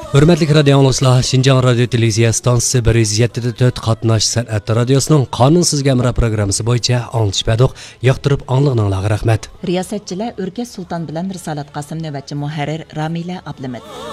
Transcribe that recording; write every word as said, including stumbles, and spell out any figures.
Hürmetli radio anlıqçılar, Şinjan Radio Televiziya stansiyasi bir yuz yetti nöqta to'rt qatnash san'at radiosining Qonunsiz Gamra programmasi bo'yicha anglashpadoq, yoqtirib anglag'inglarga rahmat. Riyosatchilar O'rkach Sulton bilan Risolat Qosim navbatchi muharrir Ramila Ablamed.